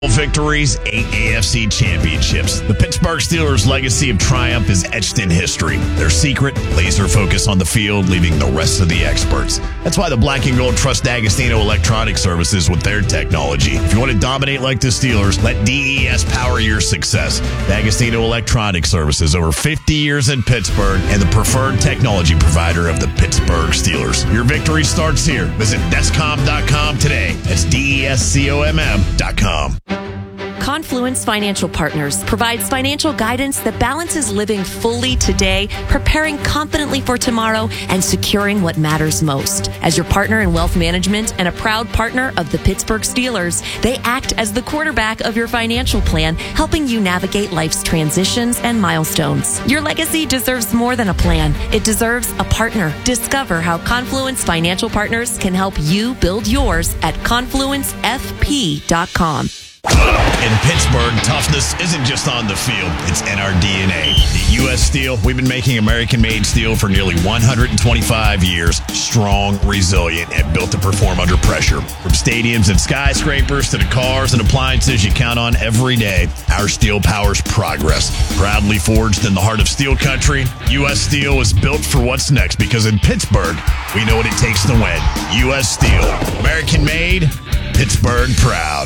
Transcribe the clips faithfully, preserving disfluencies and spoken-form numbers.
Victories, eight A F C championships. The Pittsburgh Steelers' legacy of triumph is etched in history. Their secret, laser focus on the field, leaving the rest of the experts. That's why the Black and Gold trust D'Agostino Electronic Services with their technology. If you want to dominate like the Steelers, let D E S power your success. D'Agostino Electronic Services, over fifty years in Pittsburgh, and the preferred technology provider of the Pittsburgh Steelers. Your victory starts here. Visit Descom dot com today. That's D E S C O M M dot com. Confluence Financial Partners provides financial guidance that balances living fully today, preparing confidently for tomorrow, and securing what matters most. As your partner in wealth management and a proud partner of the Pittsburgh Steelers, they act as the quarterback of your financial plan, helping you navigate life's transitions and milestones. Your legacy deserves more than a plan. It deserves a partner. Discover how Confluence Financial Partners can help you build yours at confluence f p dot com. In Pittsburgh, toughness isn't just on the field, it's in our D N A. At U S Steel, we've been making American-made steel for nearly one hundred twenty-five years. Strong, resilient, and built to perform under pressure. From stadiums and skyscrapers to the cars and appliances you count on every day, our steel powers progress. Proudly forged in the heart of steel country, U S Steel is built for what's next, because in Pittsburgh, we know what it takes to win. U S Steel, American-made, Pittsburgh proud.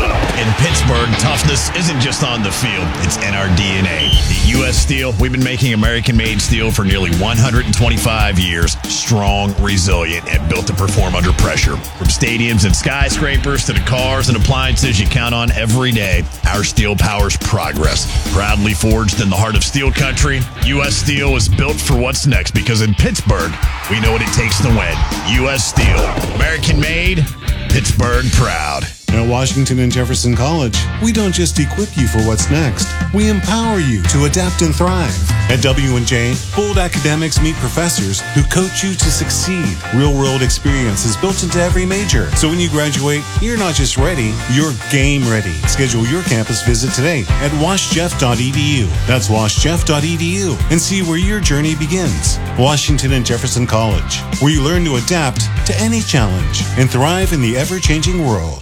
In Pittsburgh, toughness isn't just on the field, it's in our D N A. At U S Steel, we've been making American-made steel for nearly one hundred twenty-five years. Strong, resilient, and built to perform under pressure. From stadiums and skyscrapers to the cars and appliances you count on every day, our steel powers progress. Proudly forged in the heart of steel country, U S Steel is built for what's next, because in Pittsburgh, we know what it takes to win. U S Steel, American-made, Pittsburgh proud. At Washington and Jefferson College, we don't just equip you for what's next. We empower you to adapt and thrive. At W and J, bold academics meet professors who coach you to succeed. Real-world experience is built into every major. So when you graduate, you're not just ready, you're game ready. Schedule your campus visit today at wash jeff dot e d u. That's wash jeff dot e d u and see where your journey begins. Washington and Jefferson College, where you learn to adapt to any challenge and thrive in the ever-changing world.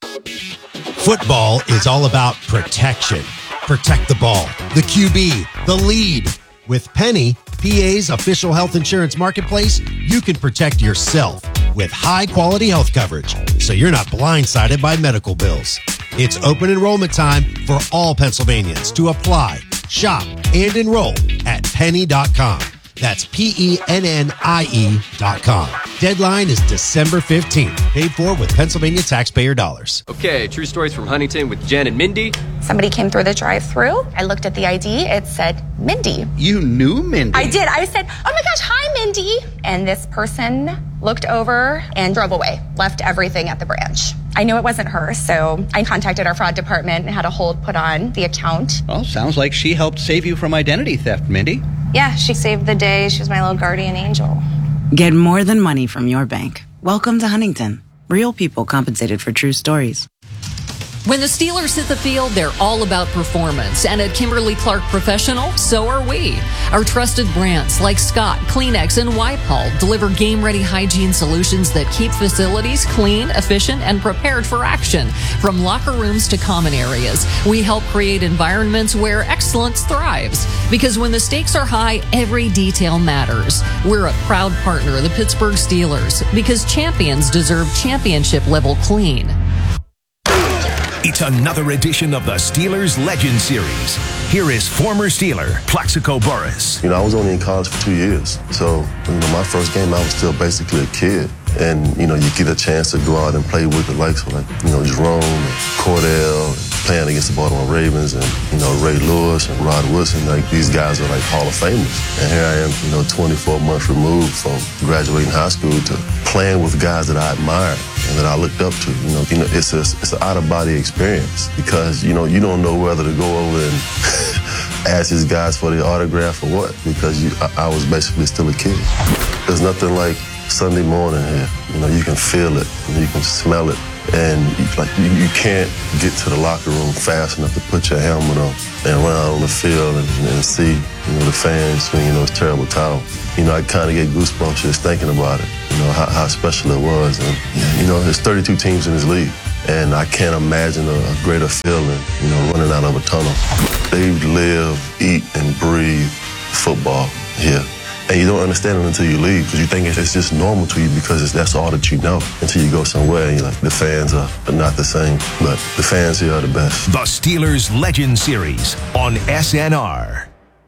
Football is all about protection. Protect the ball, the Q B, the lead. With Penny, P A's official health insurance marketplace, you can protect yourself with high-quality health coverage, so you're not blindsided by medical bills. It's open enrollment time for all Pennsylvanians to apply, shop, and enroll at penny dot com. That's P E N N I E dot com. Deadline is December fifteenth. Paid for with Pennsylvania taxpayer dollars. Okay, true stories from Huntington with Jen and Mindy. Somebody came through the drive-thru. I looked at the I D. It said Mindy. You knew Mindy? I did. I said, oh my gosh, hi, Mindy. And this person looked over and drove away, left everything at the branch. I knew it wasn't her, so I contacted our fraud department and had a hold put on the account. Well, sounds like she helped save you from identity theft, Mindy. Yeah, she saved the day. She was my little guardian angel. Get more than money from your bank. Welcome to Huntington. Real people compensated for true stories. When the Steelers hit the field, they're all about performance. And at Kimberly-Clark Professional, so are we. Our trusted brands like Scott, Kleenex, and Wipe-All deliver game-ready hygiene solutions that keep facilities clean, efficient, and prepared for action. From locker rooms to common areas, we help create environments where excellence thrives. Because when the stakes are high, every detail matters. We're a proud partner of the Pittsburgh Steelers, because champions deserve championship-level clean. It's another edition of the Steelers Legend Series. Here is former Steeler, Plaxico Burress. You know, I was only in college for two years. So, you know, my first game, I was still basically a kid. And, you know, you get a chance to go out and play with the likes of, like, you know, Jerome and Cordell, and playing against the Baltimore Ravens, and, you know, Ray Lewis and Rod Woodson. Like, these guys are, like, Hall of Famers. And here I am, you know, twenty-four months removed from graduating high school to playing with guys that I admired and that I looked up to. You know, you know it's, a, it's an out-of-body experience, because, you know, you don't know whether to go over and ask these guys for the autograph or what, because you, I, I was basically still a kid. There's nothing like Sunday morning here. You know, you can feel it, and you can smell it, and you, like you, you can't get to the locker room fast enough to put your helmet on and run out on the field and, and see, you know, the fans swinging those terrible towels. You know, I kind of get goosebumps just thinking about it. You know how, how special it was, and you know, there's thirty-two teams in this league. And I can't imagine a greater feeling, you know, running out of a tunnel. They live, eat, and breathe football here. And you don't understand it until you leave, because you think it's just normal to you because it's, that's all that you know, until you go somewhere and you're like, the fans are, are not the same, but the fans here are the best. The Steelers Legend Series on S N R.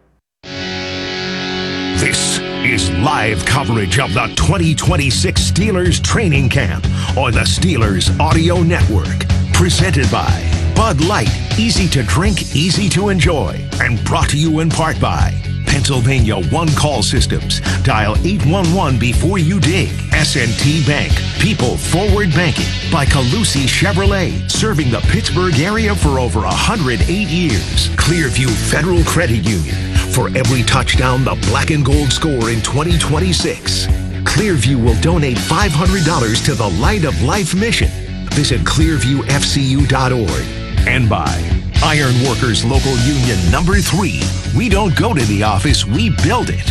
This is live coverage of the twenty twenty-six Steelers training camp on the Steelers Audio Network. Presented by Bud Light, easy to drink, easy to enjoy. And brought to you in part by Pennsylvania One Call Systems. Dial eight one one before you dig. S and T Bank. People Forward Banking. By Calusi Chevrolet. Serving the Pittsburgh area for over one hundred eight years. Clearview Federal Credit Union. For every touchdown the black and gold score in twenty twenty-six, Clearview will donate five hundred dollars to the Light of Life mission. Visit clearview f c u dot org. And by Iron Workers Local Union Number three. We don't go to the office, we build it.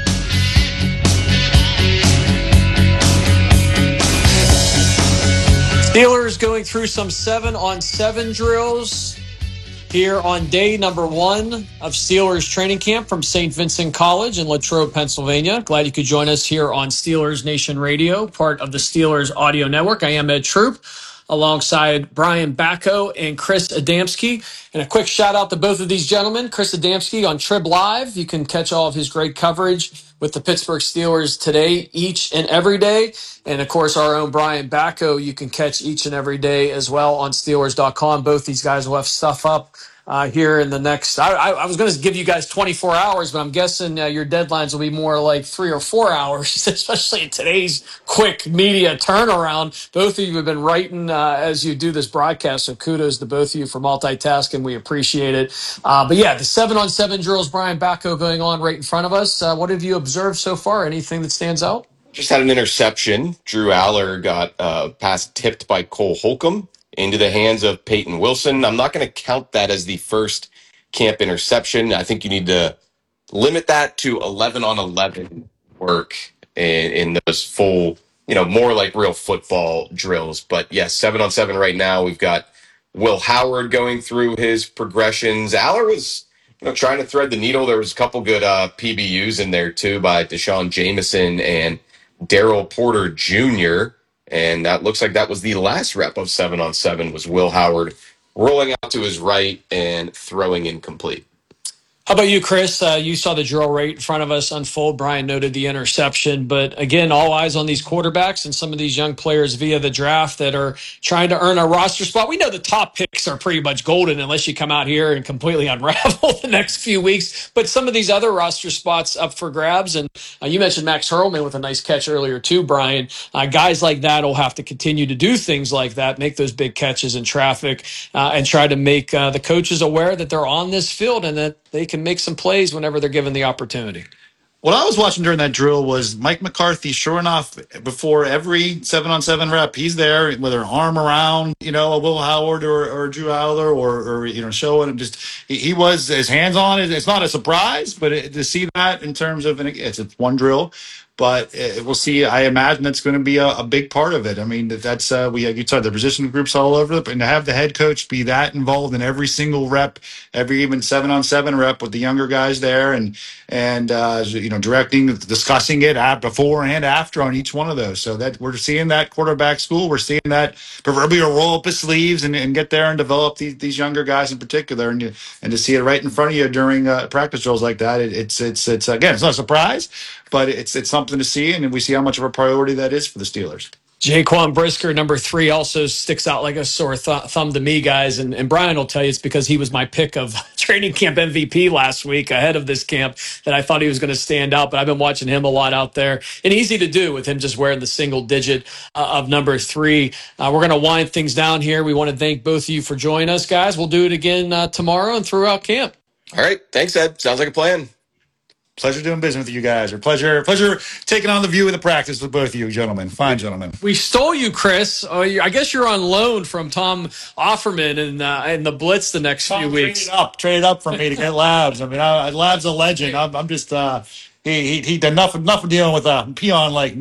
Steelers going through some seven on seven drills here on day number one of Steelers training camp from Saint Vincent College in Latrobe, Pennsylvania. Glad you could join us here on Steelers Nation Radio, part of the Steelers Audio Network. I am Ed Troop, alongside Brian Bacco and Chris Adamski. And a quick shout out to both of these gentlemen. Chris Adamski on Trib Live. You can catch all of his great coverage with the Pittsburgh Steelers today, each and every day. And of course, our own Brian Bacco, you can catch each and every day as well on Steelers dot com. Both these guys will have stuff up Uh, here in the next, I, I, I was going to give you guys twenty-four hours, but I'm guessing uh, your deadlines will be more like three or four hours, especially in today's quick media turnaround. Both of you have been writing uh, as you do this broadcast, so kudos to both of you for multitasking. We appreciate it. Uh, but yeah, the seven on seven drills, Brian Bacco, going on right in front of us. Uh, what have you observed so far? Anything that stands out? Just had an interception. Drew Aller got a uh, pass tipped by Cole Holcomb into the hands of Peyton Wilson. I'm not going to count that as the first camp interception. I think you need to limit that to eleven on eleven work in, in those full, you know, more like real football drills. But yes, seven on seven right now. We've got Will Howard going through his progressions. Aller was, you know, trying to thread the needle. There was a couple good uh, P B Us in there too by Deshaun Jameson and Daryl Porter Junior And that looks like that was the last rep of seven on seven was Will Howard rolling out to his right and throwing incomplete. How about you, Chris? Uh, you saw the drill right in front of us unfold. Brian noted the interception. But again, all eyes on these quarterbacks and some of these young players via the draft that are trying to earn a roster spot. We know the top picks are pretty much golden unless you come out here and completely unravel the next few weeks. But some of these other roster spots up for grabs. And uh, you mentioned Max Hurlman with a nice catch earlier too, Brian. Uh, guys like that will have to continue to do things like that, make those big catches in traffic, uh, and try to make uh, the coaches aware that they're on this field and that they can make some plays whenever they're given the opportunity. What I was watching during that drill was Mike McCarthy, sure enough, before every seven-on-seven rep, he's there with her arm around, you know, a Will Howard or, or Drew Aller or, or, you know, showing him just, he, he was, his hands on it. It's not a surprise, but it, to see that in terms of, and it's, it's one drill, but it, we'll see. I imagine that's going to be a, a big part of it. I mean, that, that's, uh, we you said the position groups all over, and to have the head coach be that involved in every single rep, every even seven-on-seven rep with the younger guys there, and, and, uh, you know, directing, discussing it before and after on each one of those. So that we're seeing that quarterback school. We're seeing that proverbial roll up his sleeves and, and get there and develop these, these younger guys in particular. And you, and to see it right in front of you during uh, practice drills like that, it, it's it's it's again, it's not a surprise, but it's it's something to see, and we see how much of a priority that is for the Steelers. Jaquan Brisker, number three, also sticks out like a sore th- thumb to me, guys. And, and Brian will tell you it's because he was my pick of training camp M V P last week ahead of this camp that I thought he was going to stand out. But I've been watching him a lot out there. And easy to do with him just wearing the single digit uh, of number three. Uh, we're going to wind things down here. We want to thank both of you for joining us, guys. We'll do it again uh, tomorrow and throughout camp. All right. Thanks, Ed. Sounds like a plan. Pleasure doing business with you guys, or pleasure, pleasure taking on the view of the practice with both of you gentlemen. Fine gentlemen. We stole you, Chris. Oh, I guess you're on loan from Tom Offerman and uh, and the Blitz the next Tom few weeks. Traded up, traded up for me to get Labs. I mean, I, Labs a legend. I'm, I'm just uh, he he he did enough enough of dealing with a peon like me, I guess.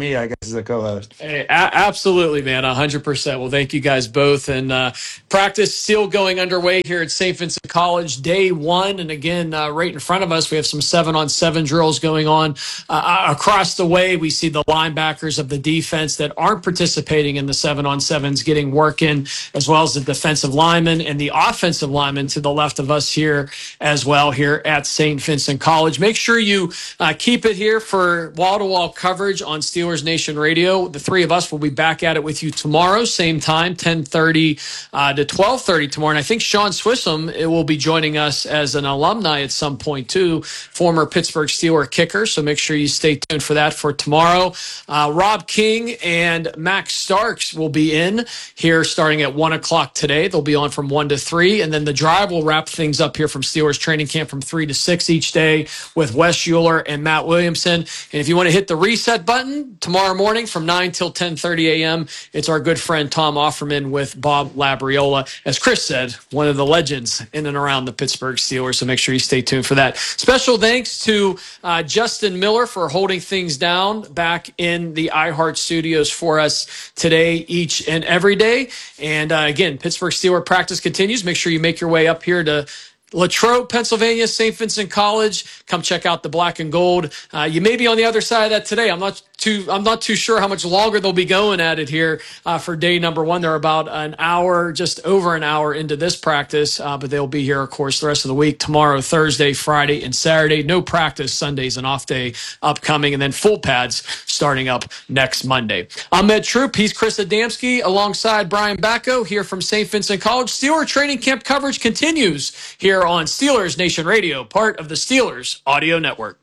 as a co-host. Hey, a- absolutely, man. one hundred percent. Well, thank you guys both. And uh, practice still going underway here at Saint Vincent College, day one. And again, uh, right in front of us, we have some seven-on-seven drills going on. Uh, across the way, we see the linebackers of the defense that aren't participating in the seven-on-sevens getting work in, as well as the defensive linemen and the offensive linemen to the left of us here as well here at Saint Vincent College. Make sure you uh, keep it here for wall-to-wall coverage on Steelers Nation Radio. The three of us will be back at it with you tomorrow, same time, ten thirty uh, to twelve thirty tomorrow. And I think Sean Swissum it will be joining us as an alumni at some point too, former Pittsburgh Steeler kicker. So make sure you stay tuned for that for tomorrow. Uh, Rob King and Max Starks will be in here starting at one o'clock today. They'll be on from one to three. And then the drive will wrap things up here from Steelers training camp from three to six each day with Wes Euler and Matt Williamson. And if you want to hit the reset button tomorrow morning from nine till ten thirty a.m., it's our good friend Tom Offerman with Bob Labriola. As Chris said, one of the legends in and around the Pittsburgh Steelers, so make sure you stay tuned for that. Special thanks to uh, Justin Miller for holding things down back in the iHeart studios for us today, each and every day. And uh, again, Pittsburgh Steeler practice continues. Make sure you make your way up here to Latrobe, Pennsylvania, Saint Vincent College. Come check out the black and gold. Uh, you may be on the other side of that today. I'm not too, I'm not too sure how much longer they'll be going at it here uh, for day number one. They're about an hour, just over an hour into this practice, uh, but they'll be here, of course, the rest of the week, tomorrow, Thursday, Friday, and Saturday. No practice. Sunday's an off day upcoming, and then full pads starting up next Monday. I'm Ed Troop. He's Chris Adamski alongside Brian Bacco here from Saint Vincent College. Steeler training camp coverage continues here on Steelers Nation Radio, part of the Steelers Audio Network.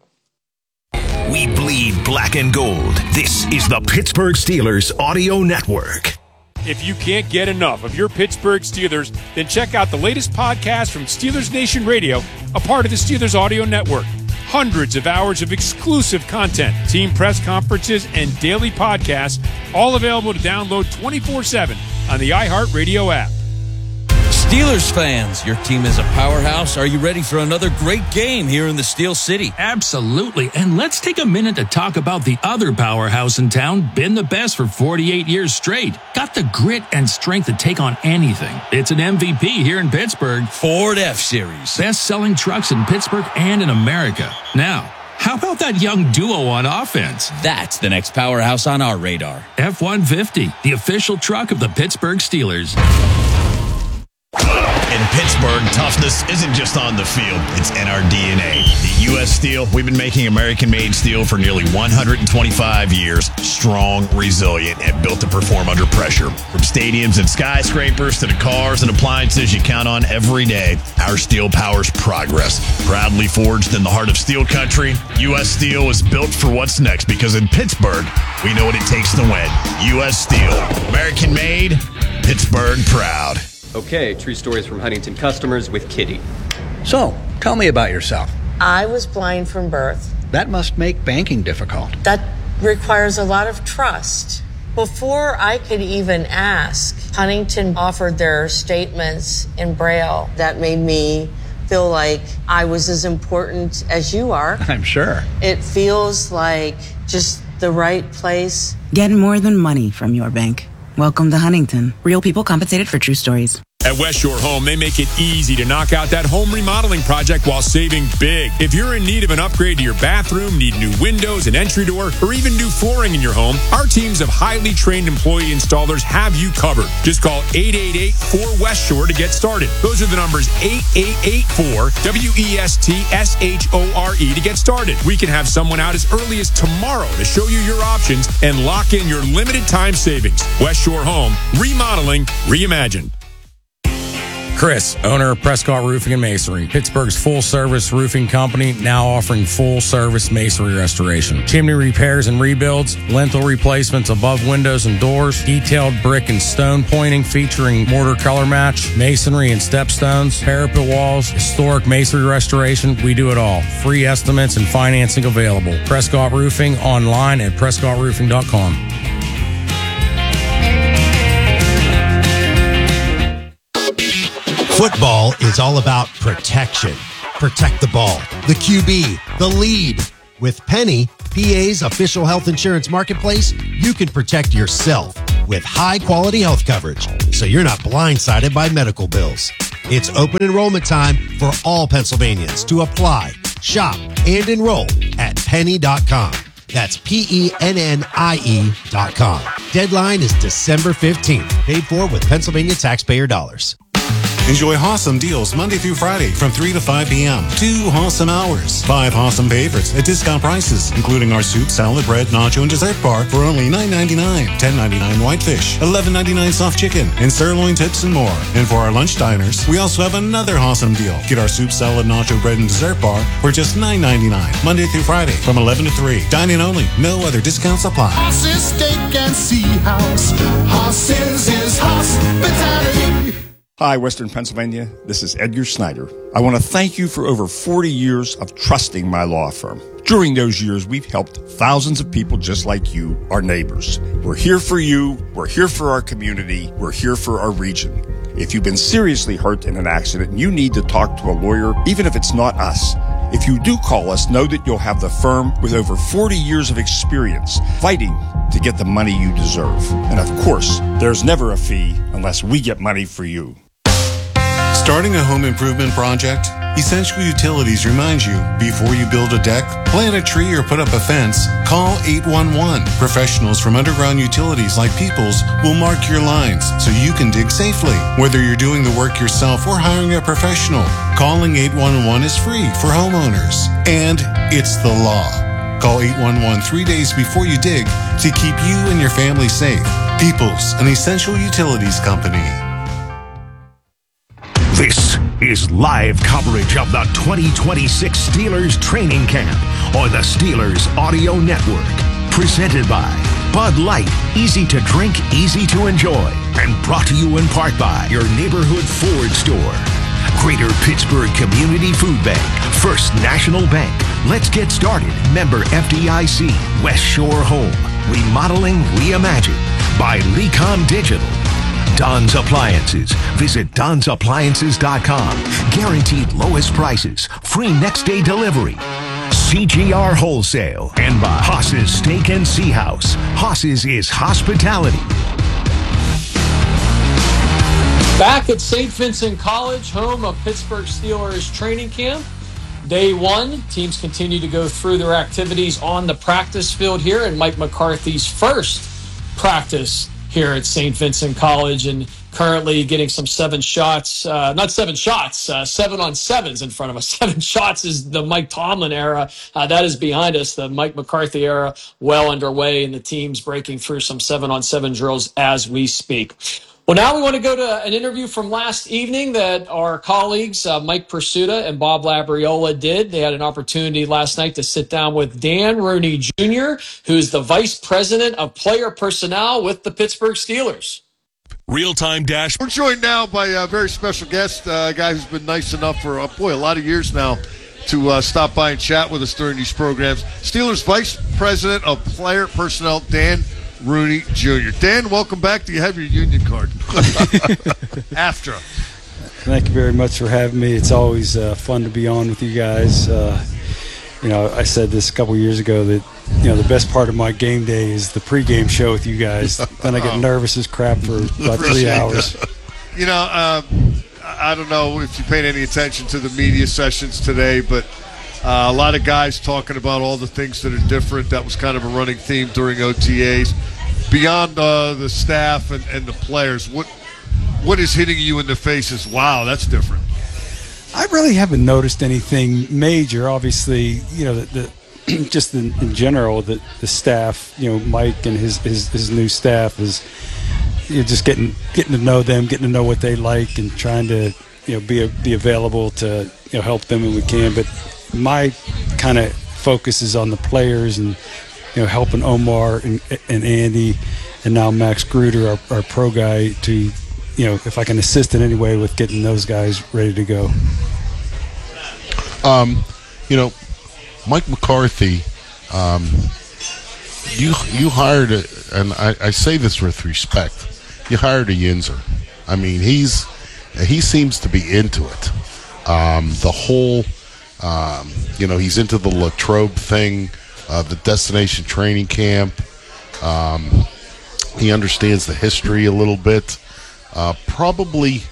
We bleed black and gold. This is the Pittsburgh Steelers Audio Network. If you can't get enough of your Pittsburgh Steelers, then check out the latest podcast from Steelers Nation Radio, a part of the Steelers Audio Network. Hundreds of hours of exclusive content, team press conferences, and daily podcasts, all available to download twenty-four seven on the iHeartRadio app. Steelers fans, your team is a powerhouse. Are you ready for another great game here in the Steel City? Absolutely. And let's take a minute to talk about the other powerhouse in town, been the best for forty-eight years straight. Got the grit and strength to take on anything. It's an M V P here in Pittsburgh. Ford F-Series. Best-selling trucks in Pittsburgh and in America. Now, how about that young duo on offense? That's the next powerhouse on our radar. F one fifty, the official truck of the Pittsburgh Steelers. In Pittsburgh, toughness isn't just on the field, it's in our D N A. The U S Steel, we've been making American-made steel for nearly one hundred twenty-five years. Strong, resilient, and built to perform under pressure. From stadiums and skyscrapers to the cars and appliances you count on every day, our steel powers progress. Proudly forged in the heart of steel country, U S Steel is built for what's next because in Pittsburgh, we know what it takes to win. U S Steel, American-made, Pittsburgh proud. Okay, true stories from Huntington customers with Kitty. So, tell me about yourself. I was blind from birth. That must make banking difficult. That requires a lot of trust. Before I could even ask, Huntington offered their statements in Braille. That made me feel like I was as important as you are. I'm sure. It feels like just the right place. Get more than money from your bank. Welcome to Huntington. Real people compensated for true stories. At West Shore Home, they make it easy to knock out that home remodeling project while saving big. If you're in need of an upgrade to your bathroom, need new windows, an entry door, or even new flooring in your home, our teams of highly trained employee installers have you covered. Just call eight eight eight, four West Shore to get started. Those are the numbers eight eight eight four W E S T S H O R E to get started. We can have someone out as early as tomorrow to show you your options and lock in your limited time savings. West Shore Home, remodeling, reimagined. Chris, owner of Prescott Roofing and Masonry, Pittsburgh's full-service roofing company, now offering full-service masonry restoration. Chimney repairs and rebuilds, lintel replacements above windows and doors, detailed brick and stone pointing featuring mortar color match, masonry and stepstones, parapet walls, historic masonry restoration. We do it all. Free estimates and financing available. Prescott Roofing online at prescott roofing dot com. Football is all about protection. Protect the ball, the Q B, the lead. With Penny, P A's official health insurance marketplace, you can protect yourself with high-quality health coverage, so you're not blindsided by medical bills. It's open enrollment time for all Pennsylvanians to apply, shop, and enroll at penny dot com. That's P E N N I E dot com. Deadline is December fifteenth. Paid for with Pennsylvania taxpayer dollars. Enjoy awesome deals Monday through Friday from three to five p.m. Two awesome hours. Five awesome favorites at discount prices, including our soup, salad, bread, nacho, and dessert bar for only nine ninety-nine, ten ninety-nine whitefish, eleven ninety-nine soft chicken, and sirloin tips and more. And for our lunch diners, we also have another awesome deal. Get our soup, salad, nacho, bread, and dessert bar for just nine ninety-nine, Monday through Friday from eleven to three. Dine-in only. No other discounts apply. Hoss's Steak and Sea House. Hoss's is hospitality. Hi, Western Pennsylvania. This is Edgar Snyder. I want to thank you for over forty years of trusting my law firm. During those years, we've helped thousands of people just like you, our neighbors. We're here for you. We're here for our community. We're here for our region. If you've been seriously hurt in an accident and you need to talk to a lawyer, even if it's not us, if you do call us, know that you'll have the firm with over forty years of experience fighting to get the money you deserve. And of course, there's never a fee unless we get money for you. Starting a home improvement project? Essential Utilities reminds you, before you build a deck, plant a tree, or put up a fence, call eight one one. Professionals from Underground Utilities like Peoples will mark your lines so you can dig safely. Whether you're doing the work yourself or hiring a professional, calling eight one one is free for homeowners. And it's the law. Call eight one one three days before you dig to keep you and your family safe. Peoples, an Essential Utilities company. This is live coverage of the twenty twenty-six Steelers training camp on the Steelers Audio Network. Presented by Bud Light, easy to drink, easy to enjoy. And brought to you in part by your neighborhood Ford store. Greater Pittsburgh Community Food Bank, First National Bank. Let's get started. Member F D I C, West Shore Home. Remodeling reimagined by Lecom Digital. Don's Appliances. Visit Don's Appliances dot com. Guaranteed lowest prices. Free next day delivery. C G R Wholesale. And by Hoss's Steak and Sea House. Hoss's is hospitality. Back at Saint Vincent College, home of Pittsburgh Steelers training camp. Day one, teams continue to go through their activities on the practice field here, and Mike McCarthy's first practice here at Saint Vincent College, and currently getting some seven shots, uh, not seven shots, uh, seven on sevens in front of us. Seven shots is the Mike Tomlin era. Uh, that is behind us. The Mike McCarthy era well underway, and the team's breaking through some seven on seven drills as we speak. Well, now we want to go to an interview from last evening that our colleagues, uh, Mike Pursuta and Bob Labriola, did. They had an opportunity last night to sit down with Dan Rooney Junior, who's the Vice President of Player Personnel with the Pittsburgh Steelers. Real-time dash. We're joined now by a very special guest, uh, a guy who's been nice enough for, uh, boy, a lot of years now to uh, stop by and chat with us during these programs. Steelers Vice President of Player Personnel, Dan Rooney Junior Dan, welcome back. Do you have your union card? After. Thank you very much for having me. It's always uh, fun to be on with you guys. Uh, you know, I said this a couple years ago that, you know, the best part of my game day is the pregame show with you guys. Then I get nervous as crap for about three hours. You know, uh, I don't know if you paid any attention to the media sessions today, but Uh, a lot of guys talking about all the things that are different. That was kind of a running theme during O T As. Beyond uh, the staff and, and the players, what what is hitting you in the face is, wow, that's different? I really haven't noticed anything major. Obviously, you know, the, the just in, in general, the, the staff, you know, Mike and his, his, his new staff is you're just getting getting to know them, getting to know what they like, and trying to, you know, be a, be available to, you know, help them when we can. But my kind of focus is on the players and, you know, helping Omar and, and Andy and now Max Gruder, our, our pro guy, to, you know, if I can assist in any way with getting those guys ready to go. Um, you know, Mike McCarthy, um, you you hired, a, and I, I say this with respect, you hired a Yinzer. I mean, he's he seems to be into it. Um, the whole... Um, you know, he's into the Latrobe thing. uh, the destination training camp. Um, he understands the history a little bit. Uh, probably,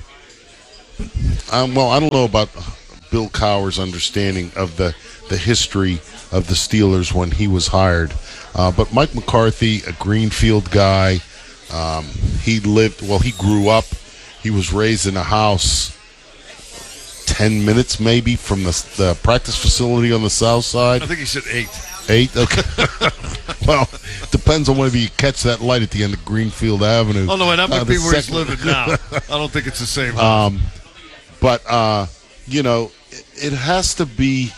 um, well, I don't know about Bill Cowher's understanding of the, the history of the Steelers when he was hired. Uh, but Mike McCarthy, a Greenfield guy, um, he lived, well, he grew up, he was raised in a house ten minutes maybe from the, the practice facility on the south side. I think he said eight. Eight? Okay. Well, depends on whether you catch that light at the end of Greenfield Avenue. Oh, no, that might uh, be where second... he's living now. I don't think it's the same house. Um, but, uh, you know, it, it has to be,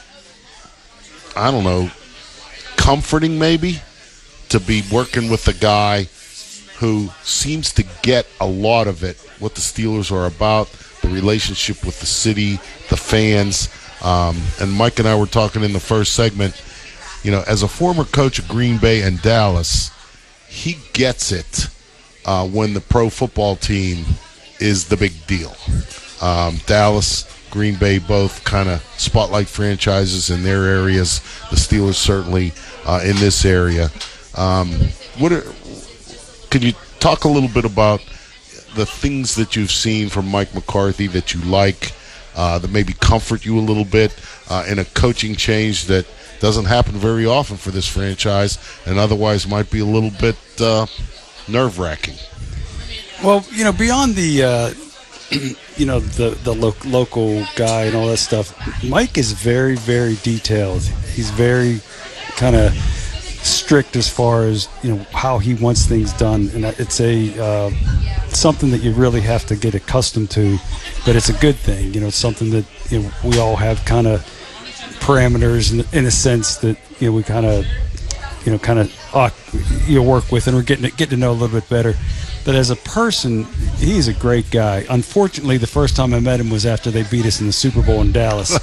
I don't know, comforting maybe to be working with a guy who seems to get a lot of it, what the Steelers are about, the relationship with the city, the fans. Um, and Mike and I were talking in the first segment, you know, as a former coach of Green Bay and Dallas, he gets it uh, when the pro football team is the big deal. Um, Dallas, Green Bay, both kind of spotlight franchises in their areas. The Steelers certainly uh, in this area. Um, what are, could you talk a little bit about the things that you've seen from Mike McCarthy that you like, uh, that maybe comfort you a little bit uh, in a coaching change that doesn't happen very often for this franchise and otherwise might be a little bit uh, nerve-wracking? Well, you know, beyond the, uh, you know, the, the lo- local guy and all that stuff, Mike is very, very detailed. He's very kind of strict as far as, you know, how he wants things done. And it's a uh, something that you really have to get accustomed to, but it's a good thing. You know, it's something that, you know, we all have kind of parameters in, in a sense that, you know, we kind of, you know, kind of uh, you know, work with, and we're getting to, getting to know a little bit better. But as a person, he's a great guy. Unfortunately, the first time I met him was after they beat us in the Super Bowl in Dallas.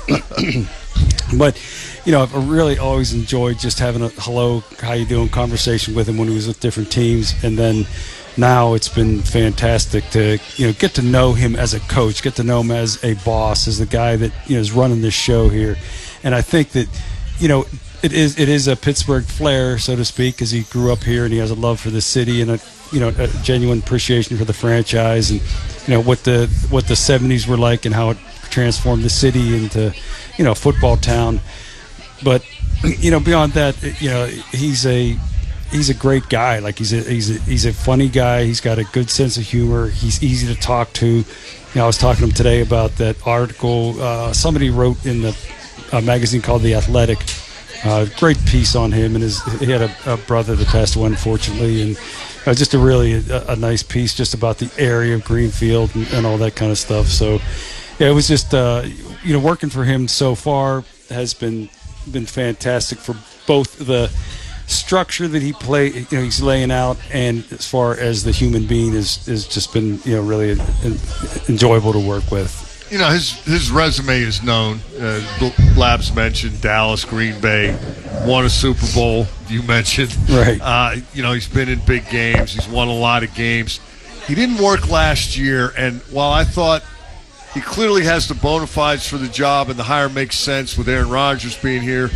But, you know, I've really always enjoyed just having a hello, how you doing conversation with him when he was with different teams. And then now it's been fantastic to, you know, get to know him as a coach, get to know him as a boss, as the guy that, you know, is running this show here. And I think that, you know, it is it is a Pittsburgh flair, so to speak, because he grew up here and he has a love for the city and a, you know, a genuine appreciation for the franchise and, you know, what the what the seventies were like and how it transformed the city into, you know, football town. But, you know, beyond that, you know, he's a he's a great guy. Like he's a he's a he's a funny guy. He's got a good sense of humor. He's easy to talk to. You know, I was talking to him today about that article uh, somebody wrote in the a magazine called The Athletic. Uh, great piece on him, and his he had a, a brother that passed away, unfortunately, and uh, just a really a, a nice piece just about the area of Greenfield and, and all that kind of stuff. So, yeah, it was just uh, you know, working for him so far has been been fantastic for both the structure that he play, you know, he's laying out, and as far as the human being is is just been, you know, really enjoyable to work with. You know, his his resume is known. Uh, Labs mentioned Dallas, Green Bay, won a Super Bowl. You mentioned, right? Uh, you know, he's been in big games. He's won a lot of games. He didn't work last year, and while I thought he clearly has the bona fides for the job, and the hire makes sense with Aaron Rodgers being here,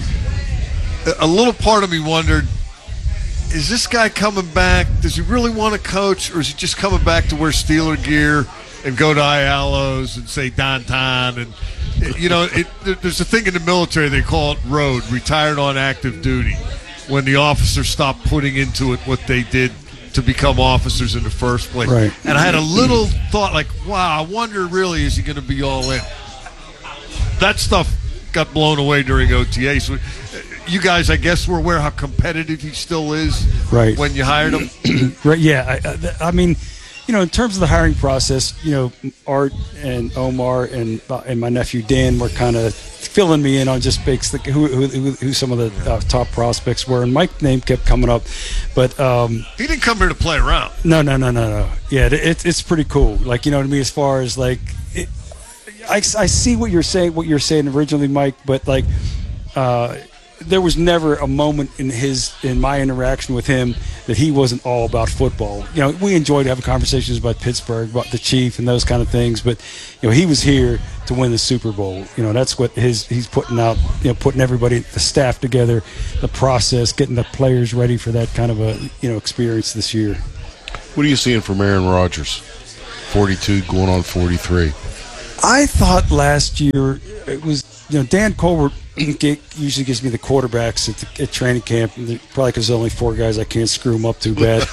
a little part of me wondered: is this guy coming back? Does he really want to coach, or is he just coming back to wear Steeler gear and go to Ayalo's and say Danton? And, you know, it, there's a thing in the military, they call it road, retired on active duty, when the officers stop putting into it what they did to become officers in the first place. Right. And I had a little thought like, wow, I wonder really, is he going to be all in? That stuff got blown away during O T A. So you guys, I guess, were aware how competitive he still is, right, when you hired him? Right, yeah. I, I mean, you know, in terms of the hiring process, you know, Art and Omar and uh, and my nephew Dan were kind of filling me in on just basically who, who, who some of the uh, top prospects were, and Mike's name kept coming up, but um, he didn't come here to play around. No, no, no, no, no. Yeah, it, it's it's pretty cool. Like, you know what I mean, as far as like, it, I I see what you're saying, what you're saying originally, Mike, but like, uh, there was never a moment in his in my interaction with him that he wasn't all about football. You know, we enjoyed having conversations about Pittsburgh, about the Chief, and those kind of things. But you know, he was here to win the Super Bowl. You know, that's what his he's putting out. You know, putting everybody, the staff together, the process, getting the players ready for that kind of a you know experience this year. What are you seeing from Aaron Rodgers? forty-two going on forty-three. I thought last year it was, you know, Dan Colbert usually gives me the quarterbacks at, the, at training camp, probably because there's only four guys, I can't screw them up too bad.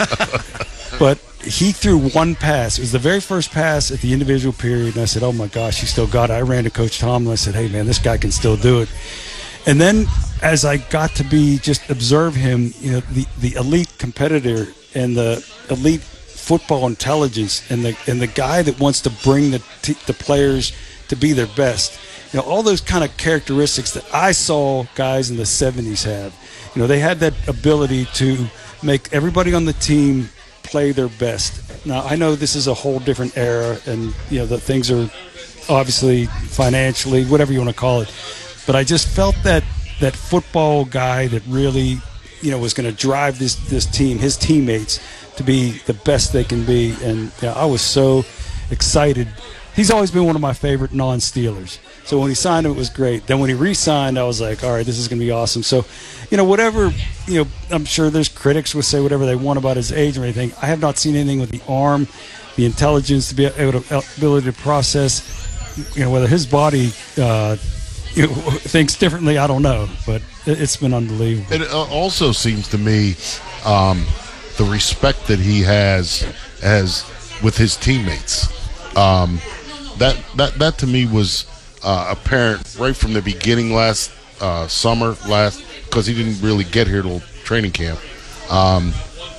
But he threw one pass. It was the very first pass at the individual period, and I said, oh, my gosh, he still got it. I ran to Coach Tomlin. I said, hey, man, this guy can still do it. And then as I got to be just observe him, you know, the, the elite competitor and the elite football intelligence and the and the guy that wants to bring the t- the players to be their best. You know, all those kind of characteristics that I saw guys in the seventies have. You know, they had that ability to make everybody on the team play their best. Now, I know this is a whole different era, and, you know, the things are obviously financially, whatever you want to call it. But I just felt that that football guy that really, you know, was going to drive this this team, his teammates, to be the best they can be. And you know, I was so excited. He's always been one of my favorite non-Steelers. So when he signed him, it was great. Then when he re-signed, I was like, all right, this is going to be awesome. So, you know, whatever, you know, I'm sure there's critics will say whatever they want about his age or anything. I have not seen anything with the arm, the intelligence, to be able to, ability to process, you know, whether his body uh, you know, thinks differently, I don't know. But it's been unbelievable. It also seems to me um, the respect that he has as with his teammates. Um, that that that to me was uh, apparent right from the beginning last uh, summer, last because he didn't really get here till training camp. Um,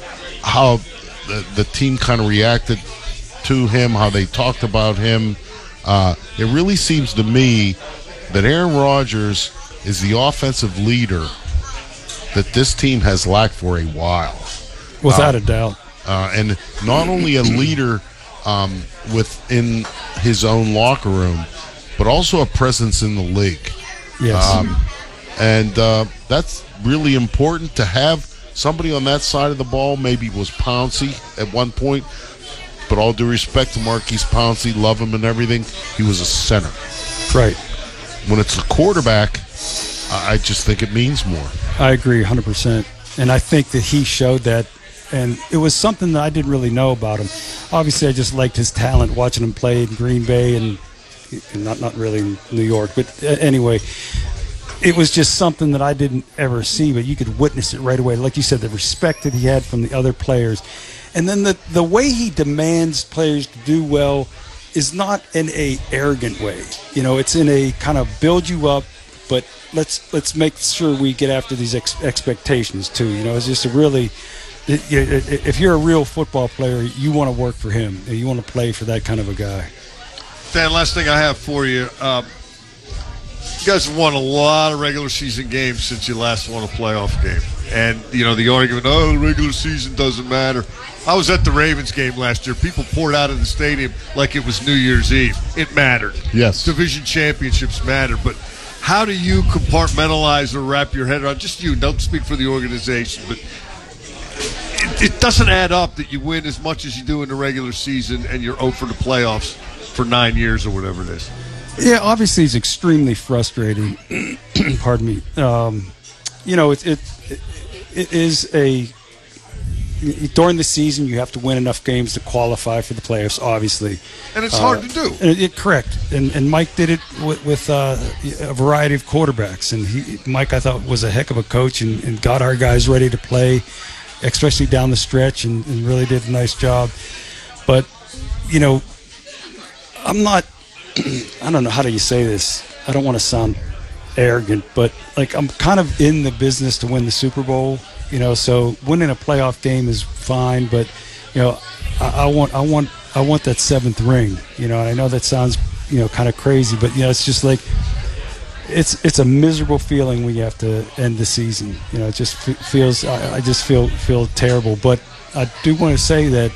how the, the team kind of reacted to him, how they talked about him. Uh, it really seems to me that Aaron Rodgers is the offensive leader that this team has lacked for a while. Without uh, a doubt. Uh, and not only a leader um, within his own locker room, but also a presence in the league. Yes. Um, and uh, that's really important to have somebody on that side of the ball. Maybe was Pouncey at one point, but all due respect to Marquise Pouncey, love him and everything, he was a center. Right. When it's a quarterback, I just think it means more. I agree one hundred percent. And I think that he showed that. And it was something that I didn't really know about him. Obviously, I just liked his talent, watching him play in Green Bay and, and not, not really in New York. But anyway, it was just something that I didn't ever see, but you could witness it right away. Like you said, the respect that he had from the other players. And then the, the way he demands players to do well is not in a arrogant way. You know, it's in a kind of build you up, but let's let's make sure we get after these ex- expectations too. You know, it's just a really, if you're a real football player, you want to work for him. You want to play for that kind of a guy. Dan, last thing I have for you. Um, you guys have won a lot of regular season games since you last won a playoff game. And, you know, the argument, oh, the regular season doesn't matter. I was at the Ravens game last year. People poured out of the stadium like it was New Year's Eve. It mattered. Yes. Division championships matter. But how do you compartmentalize or wrap your head around, just you, don't speak for the organization, but it, it doesn't add up that you win as much as you do in the regular season and you're oh for the playoffs for nine years or whatever it is. Yeah, obviously it's extremely frustrating. Pardon me. Um, you know, it, it it is a during the season you have to win enough games to qualify for the playoffs. Obviously, and it's uh, hard to do. And it, correct. And and Mike did it with, with uh, a variety of quarterbacks. And he, Mike, I thought, was a heck of a coach and, and got our guys ready to play, especially down the stretch, and, and really did a nice job. But you know, I'm not. I don't know, how do you say this? I don't want to sound arrogant, but like I'm kind of in the business to win the Super Bowl, you know. So winning a playoff game is fine, but you know, I, I want, I want, I want that seventh ring, you know. And I know that sounds, you know, kind of crazy, but you know, it's just like it's it's a miserable feeling when you have to end the season. You know, it just f- feels, I, I just feel feel terrible. But I do want to say that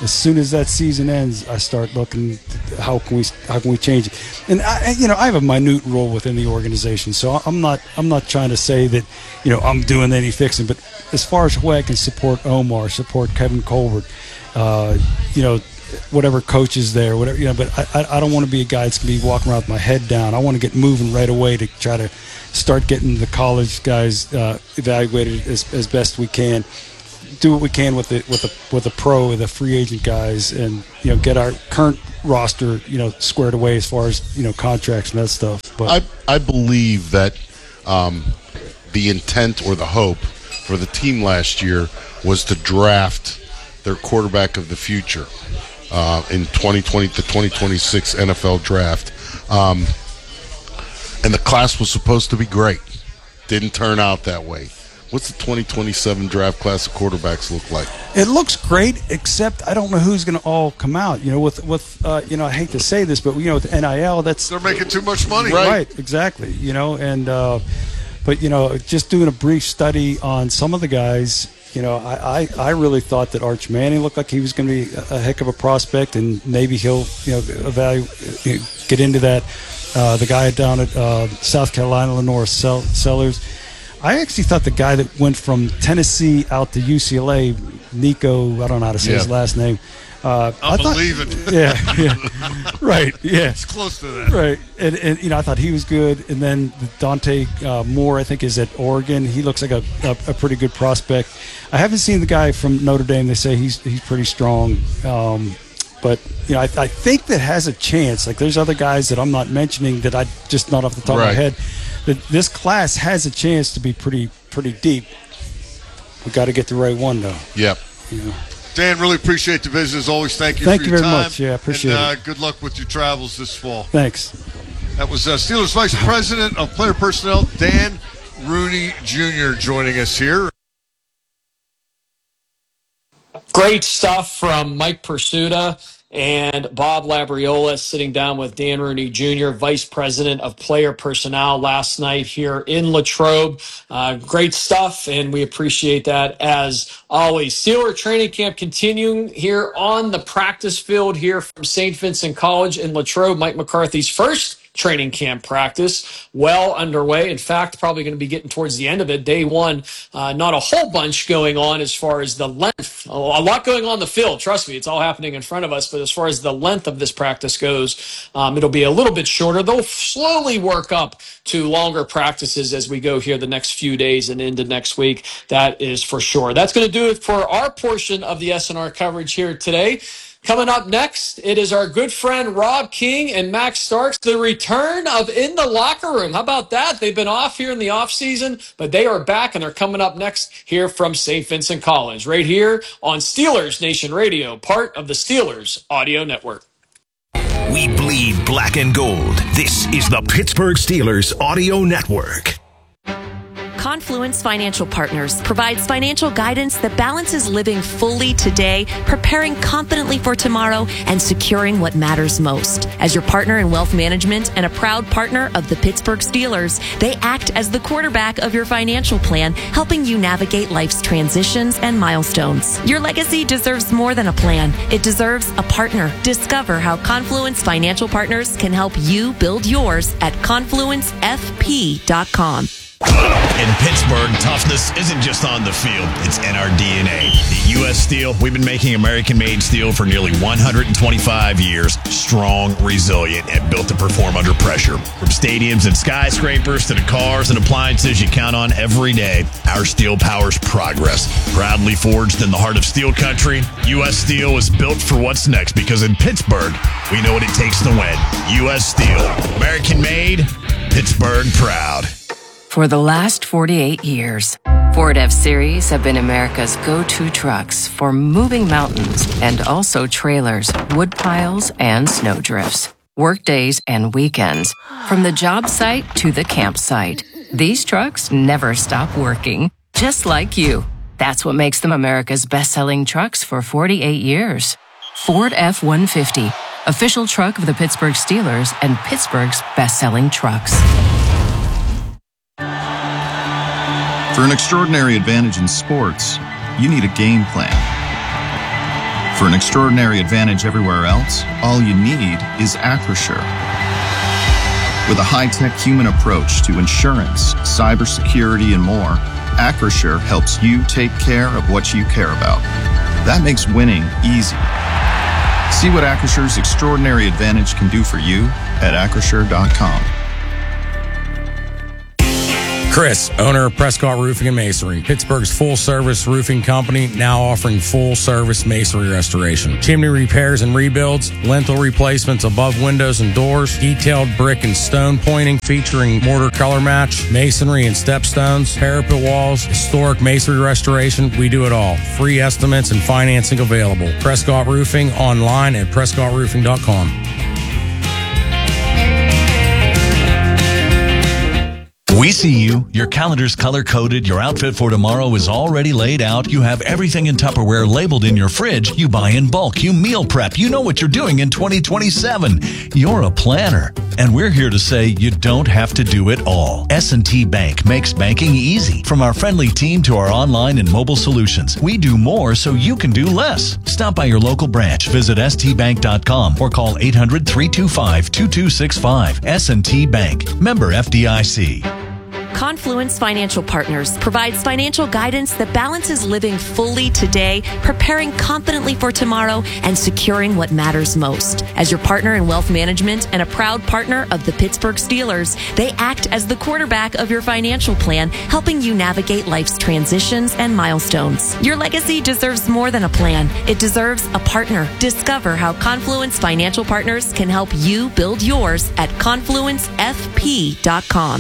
As soon as that season ends, I start looking how can we how can we change it. And I, you know, I have a minute role within the organization, so I'm not I'm not trying to say that, you know, I'm doing any fixing. But as far as the way I can support Omar, support Kevin Colbert, uh, you know, whatever coach is there, whatever, you know. But I I don't want to be a guy that's gonna be walking around with my head down. I want to get moving right away to try to start getting the college guys uh, evaluated as as best we can. Do what we can with the with the with the pro, the free agent guys, and you know, get our current roster, you know, squared away as far as, you know, contracts and that stuff. But I I believe that um, the intent or the hope for the team last year was to draft their quarterback of the future uh, in twenty twenty, the twenty twenty-six N F L draft, um, and the class was supposed to be great. Didn't turn out that way. What's the twenty twenty-seven draft class of quarterbacks look like? It looks great, except I don't know who's going to all come out. You know, with with uh, you know, I hate to say this, but you know, with N I L, that's they're making too much money, right? Right, exactly. You know, and uh, but you know, just doing a brief study on some of the guys. You know, I, I, I really thought that Arch Manning looked like he was going to be a heck of a prospect, and maybe he'll, you know, evaluate, get into that. Uh, the guy down at uh, South Carolina, Lenore Sellers. I actually thought the guy that went from Tennessee out to U C L A, Nico, I don't know how to say yeah. his last name. Uh, I, I thought, believe it. Yeah, yeah, right, yeah. It's close to that. Right, and, and you know, I thought he was good. And then Dante uh, Moore, I think, is at Oregon. He looks like a, a, a pretty good prospect. I haven't seen the guy from Notre Dame. They say he's he's pretty strong. Um, But, you know, I, I think that has a chance. Like, there's other guys that I'm not mentioning that I just not off the top right. of my head. That this class has a chance to be pretty pretty deep. We got to get the right one, though. Yep. You know. Dan, really appreciate the visit as always. Thank you Thank for you your very time. much. Yeah, appreciate and, uh, it. Good luck with your travels this fall. Thanks. That was uh, Steelers Vice President of Player Personnel, Dan Rooney Junior joining us here. Great stuff from Mike Pursuta and Bob Labriola sitting down with Dan Rooney Junior, Vice President of Player Personnel, last night here in Latrobe. Uh, great stuff, and we appreciate that as always. Steeler training camp continuing here on the practice field here from Saint Vincent College in Latrobe. Mike McCarthy's first training camp practice well underway. In fact, probably going to be getting towards the end of it. Day one, uh, not a whole bunch going on as far as the length. A lot going on the field. Trust me, it's all happening in front of us. But as far as the length of this practice goes, um, it'll be a little bit shorter. They'll slowly work up to longer practices as we go here the next few days and into next week. That is for sure. That's going to do it for our portion of the S N R coverage here today. Coming up next, it is our good friend Rob King and Max Starks, the return of In the Locker Room. How about that? They've been off here in the offseason, but they are back, and they're coming up next here from Saint Vincent College, right here on Steelers Nation Radio, part of the Steelers Audio Network. We bleed black and gold. This is the Pittsburgh Steelers Audio Network. Confluence Financial Partners provides financial guidance that balances living fully today, preparing confidently for tomorrow, and securing what matters most. As your partner in wealth management and a proud partner of the Pittsburgh Steelers, they act as the quarterback of your financial plan, helping you navigate life's transitions and milestones. Your legacy deserves more than a plan. It deserves a partner. Discover how Confluence Financial Partners can help you build yours at confluence f p dot com. In Pittsburgh, toughness isn't just on the field, it's in our D N A. At U S Steel, we've been making American-made steel for nearly one hundred twenty-five years, strong, resilient, and built to perform under pressure. From stadiums and skyscrapers to the cars and appliances you count on every day, our steel powers progress. Proudly forged in the heart of steel country, U S Steel is built for what's next because in Pittsburgh, we know what it takes to win. U S Steel, American-made, Pittsburgh proud. For the last forty-eight years, Ford F-Series have been America's go-to trucks for moving mountains and also trailers, wood piles, and snow drifts. Work days and weekends, from the job site to the campsite. These trucks never stop working, just like you. That's what makes them America's best-selling trucks for forty-eight years. Ford F one fifty, official truck of the Pittsburgh Steelers and Pittsburgh's best-selling trucks. For an extraordinary advantage in sports, you need a game plan. For an extraordinary advantage everywhere else, all you need is Acrisure. With a high-tech human approach to insurance, cybersecurity, and more, Acrisure helps you take care of what you care about. That makes winning easy. See what Acrisure's extraordinary advantage can do for you at acrisure dot com. Chris, owner of Prescott Roofing and Masonry, Pittsburgh's full-service roofing company, now offering full-service masonry restoration. Chimney repairs and rebuilds, lintel replacements above windows and doors, detailed brick and stone pointing featuring mortar color match, masonry and stepstones, parapet walls, historic masonry restoration. We do it all. Free estimates and financing available. Prescott Roofing online at prescott roofing dot com. We see you. Your calendar's color-coded. Your outfit for tomorrow is already laid out. You have everything in Tupperware labeled in your fridge. You buy in bulk. You meal prep. You know what you're doing in twenty twenty-seven. You're a planner. And we're here to say you don't have to do it all. S and T Bank makes banking easy. From our friendly team to our online and mobile solutions, we do more so you can do less. Stop by your local branch. Visit s t bank dot com or call eight hundred, three two five, two two six five. S and T Bank. Member F D I C. Confluence Financial Partners provides financial guidance that balances living fully today, preparing confidently for tomorrow, and securing what matters most. As your partner in wealth management and a proud partner of the Pittsburgh Steelers, they act as the quarterback of your financial plan, helping you navigate life's transitions and milestones. Your legacy deserves more than a plan. It deserves a partner. Discover how Confluence Financial Partners can help you build yours at confluence f p dot com.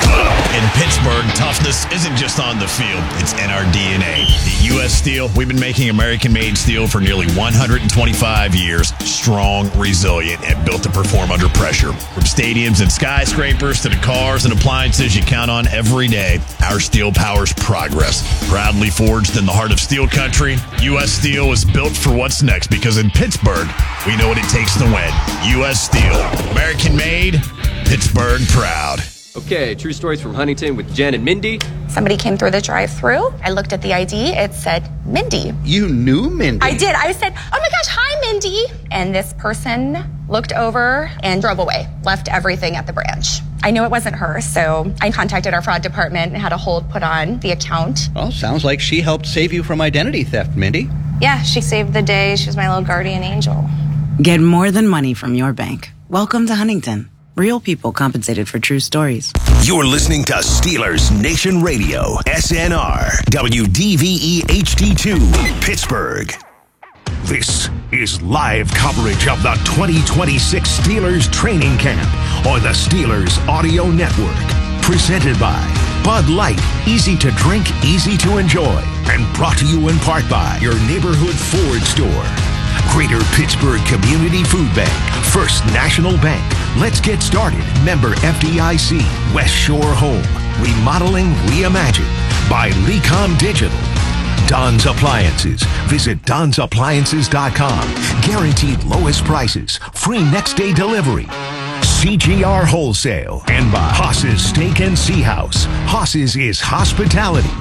In Pittsburgh, toughness isn't just on the field, it's in our D N A. At U S Steel, we've been making American-made steel for nearly one hundred twenty-five years. Strong, resilient, and built to perform under pressure. From stadiums and skyscrapers to the cars and appliances you count on every day, our steel powers progress. Proudly forged in the heart of steel country, U S Steel is built for what's next because in Pittsburgh, we know what it takes to win. U S Steel. American-made, Pittsburgh proud. Okay, true stories from Huntington with Jen and Mindy. Somebody came through the drive-thru. I looked at the I D. It said Mindy. You knew Mindy? I did. I said, oh my gosh, hi, Mindy. And this person looked over and drove away, left everything at the branch. I knew it wasn't her, so I contacted our fraud department and had a hold put on the account. Well, sounds like she helped save you from identity theft, Mindy. Yeah, she saved the day. She was my little guardian angel. Get more than money from your bank. Welcome to Huntington. Real people compensated for true stories. You're listening to Steelers Nation Radio, S N R, W D V E H D two, Pittsburgh. This is live coverage of the twenty twenty-six Steelers training camp on the Steelers Audio Network. Presented by Bud Light, easy to drink, easy to enjoy. And brought to you in part by your neighborhood Ford store. Greater Pittsburgh Community Food Bank, First National Bank. Let's get started. Member F D I C, West Shore Home. Remodeling Reimagined by Lecom Digital. Don's Appliances. Visit dons appliances dot com. Guaranteed lowest prices. Free next day delivery. C G R Wholesale. And by Haas's Steak and Sea House. Haas's is hospitality.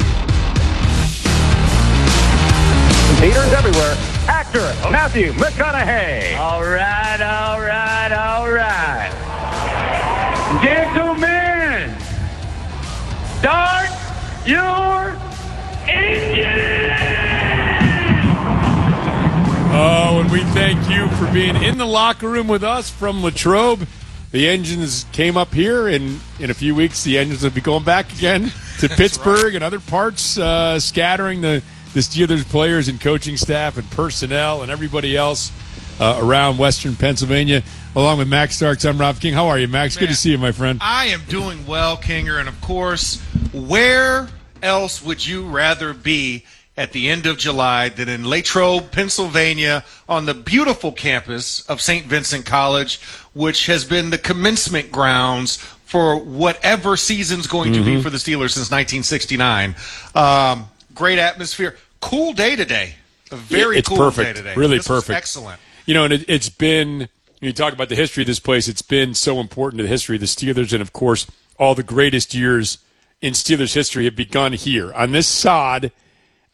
Theaters everywhere. Actor Matthew McConaughey. All right, all right, all right. Gentlemen, start your engine. Oh, and we thank you for being in the locker room with us from Latrobe. The engines came up here, and in a few weeks, the engines will be going back again to Pittsburgh right. and other parts, uh, scattering the the Steelers players and coaching staff and personnel and everybody else uh, around Western Pennsylvania. Along with Max Starks, I'm Rob King. How are you, Max? Man, good to see you, my friend. I am doing well, Kinger. And, of course, where else would you rather be at the end of July than in Latrobe, Pennsylvania, on the beautiful campus of Saint Vincent College, which has been the commencement grounds for whatever season's going mm-hmm. to be for the Steelers since nineteen sixty-nine. Um Great atmosphere. Cool day today. A very it's cool perfect. day today. Really this perfect. Excellent. You know, and it, it's been, when you talk about the history of this place, it's been so important to the history of the Steelers. And, of course, all the greatest years in Steelers history have begun here on this sod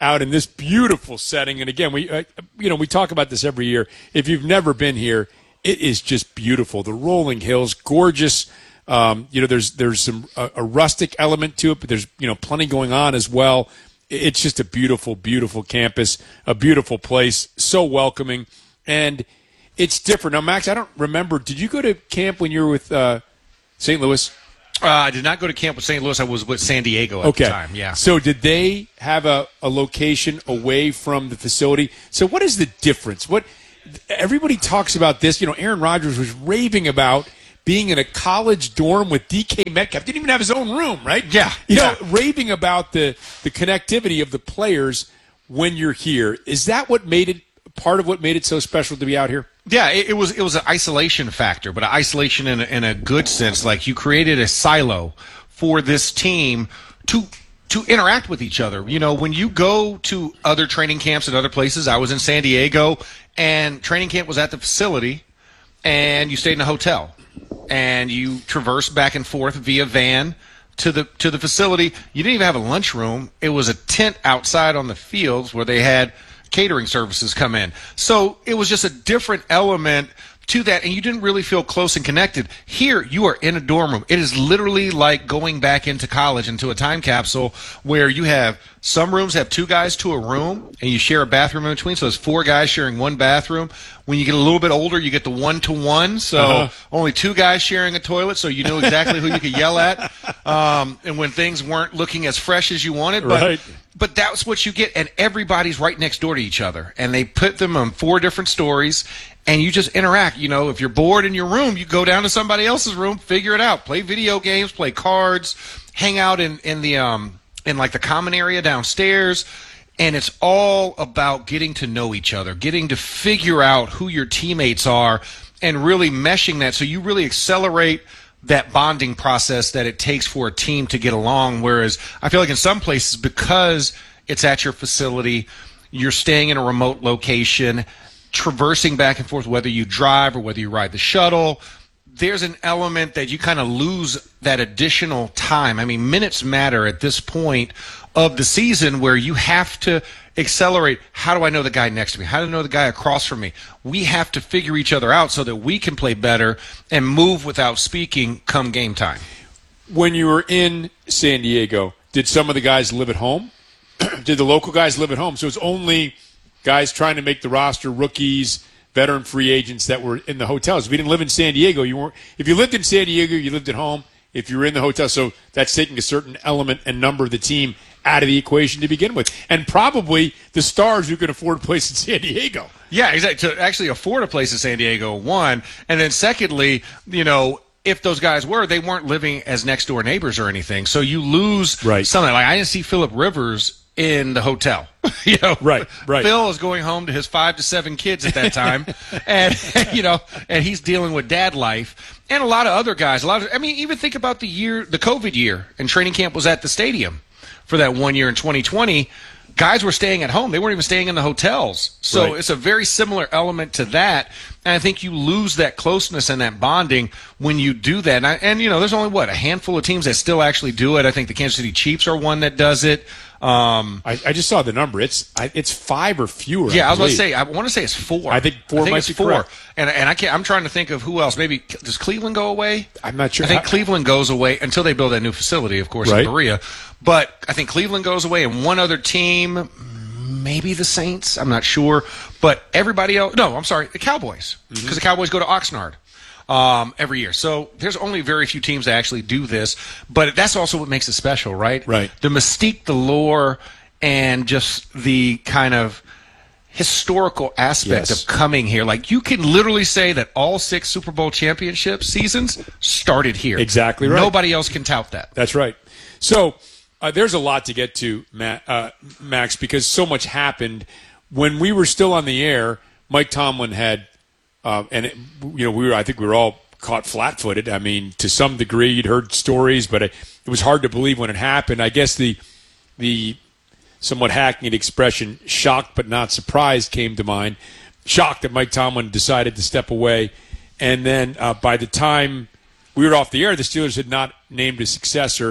out in this beautiful setting. And again, we uh, you know we talk about this every year. If you've never been here, it is just beautiful. The rolling hills, gorgeous. Um, you know, there's there's some a, a rustic element to it, but there's you know plenty going on as well. It's just a beautiful, beautiful campus, a beautiful place, so welcoming, and it's different. Now, Max, I don't remember. Did you go to camp when you were with uh, Saint Louis? Uh, I did not go to camp with Saint Louis. I was with San Diego at okay. the time. Yeah. So did they have a, a location away from the facility? So what is the difference? What everybody talks about this. You know, Aaron Rodgers was raving about being in a college dorm with D K Metcalf. Didn't even have his own room, right? Yeah. You yeah. know, raving about the, the connectivity of the players when you're here. Is that what made it part of what made it so special to be out here? Yeah, it, it was it was an isolation factor, but an isolation in a, in a good sense. Like you created a silo for this team to to interact with each other. You know, when you go to other training camps and other places, I was in San Diego, and training camp was at the facility, and you stayed in a hotel, and you traversed back and forth via van to the to the facility. You didn't even have a lunchroom. It was a tent outside on the fields where they had catering services come in. So it was just a different element to that, and you didn't really feel close and connected. Here, you are in a dorm room. It is literally like going back into college, into a time capsule, where you have some rooms have two guys to a room, and you share a bathroom in between, so there's four guys sharing one bathroom. When you get a little bit older, you get the one-to-one, so uh-huh. only two guys sharing a toilet, so you know exactly who you could yell at, um, and when things weren't looking as fresh as you wanted. But, right. But that's what you get, and everybody's right next door to each other, and they put them on four different stories, and you just interact. You know, if you're bored in your room, you go down to somebody else's room, figure it out, play video games, play cards, hang out in, in the um in like the common area downstairs. And it's all about getting to know each other, getting to figure out who your teammates are, and really meshing that so you really accelerate that bonding process that it takes for a team to get along. Whereas I feel like in some places, because it's at your facility, you're staying in a remote location, traversing back and forth, whether you drive or whether you ride the shuttle, there's an element that you kind of lose that additional time. I mean, minutes matter at this point of the season where you have to accelerate. How do I know the guy next to me? How do I know the guy across from me? We have to figure each other out so that we can play better and move without speaking come game time. When you were in San Diego, did some of the guys live at home? Did the local guys live at home? So it's only guys trying to make the roster, rookies, veteran free agents that were in the hotels. If you didn't live in San Diego, you weren't. If you lived in San Diego, you lived at home. If you were in the hotel, so that's taking a certain element and number of the team out of the equation to begin with, and probably the stars who can afford a place in San Diego. Yeah, exactly. To actually afford a place in San Diego, one, and then secondly, you know, if those guys were, they weren't living as next door neighbors or anything. So you lose right. something. Like I didn't see Phillip Rivers in the hotel. you know, right, right. Phil is going home to his five to seven kids at that time, and you know, and he's dealing with dad life, and a lot of other guys. A lot of, I mean, even think about the year, the COVID year, and training camp was at the stadium for that one year in twenty twenty. Guys were staying at home; they weren't even staying in the hotels. So right. it's a very similar element to that, and I think you lose that closeness and that bonding when you do that. And, I, and you know, there's only what a handful of teams that still actually do it. I think the Kansas City Chiefs are one that does it. Um, I, I just saw the number. It's I, it's five or fewer. Yeah, I, I was going to say. I want to say it's four. I think four I think might it's be four. correct. And and I can't. I'm trying to think of who else. Maybe does Cleveland go away? I'm not sure. I think How, Cleveland goes away until they build that new facility, of course, right. in Berea. But I think Cleveland goes away, and one other team, maybe the Saints. I'm not sure. But everybody else. No, I'm sorry, the Cowboys, because mm-hmm. the Cowboys go to Oxnard. Um, every year. So there's only very few teams that actually do this, but that's also what makes it special, right? Right. The mystique, the lore, and just the kind of historical aspect yes. of coming here. Like, you can literally say that all six Super Bowl championship seasons started here. Exactly right. Nobody else can tout that. That's right. So uh, there's a lot to get to, Matt, uh, Max, because so much happened. When we were still on the air, Mike Tomlin had Uh, and, it, you know, we were, I think we were all caught flat-footed. I mean, to some degree, you'd heard stories, but it, it was hard to believe when it happened. I guess the the somewhat hackneyed expression, shocked but not surprised, came to mind. Shocked that Mike Tomlin decided to step away. And then uh, by the time we were off the air, the Steelers had not named a successor,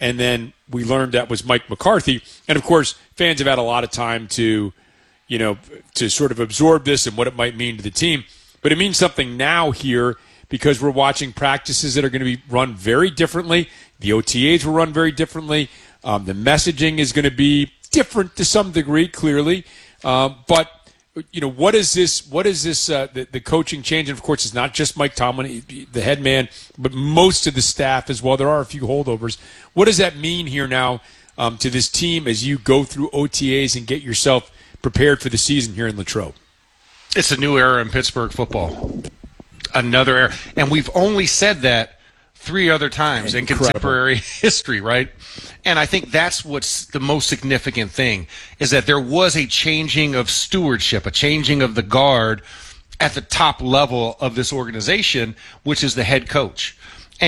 and then we learned that was Mike McCarthy. And, of course, fans have had a lot of time to, you know, to sort of absorb this and what it might mean to the team. But it means something now here because we're watching practices that are going to be run very differently. The O T As will run very differently. Um, the messaging is going to be different to some degree, clearly. Um, but, you know, what is this, what is this, uh, the, the coaching change? And, of course, it's not just Mike Tomlin, the head man, but most of the staff as well. There are a few holdovers. What does that mean here now um, to this team as you go through O T As and get yourself prepared for the season here in Latrobe? It's a new era in Pittsburgh football. Another era. And we've only said that three other times Incredible. in contemporary history, right? And I think that's what's the most significant thing, is that there was a changing of stewardship, a changing of the guard at the top level of this organization, which is the head coach.